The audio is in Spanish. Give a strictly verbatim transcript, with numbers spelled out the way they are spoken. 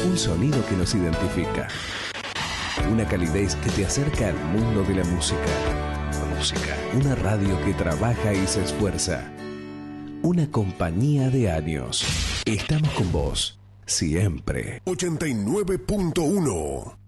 Un sonido que nos identifica. Una calidez que te acerca al mundo de la música. Música. Una radio que trabaja y se esfuerza. Una compañía de años. Estamos con vos. Siempre. ochenta y nueve punto uno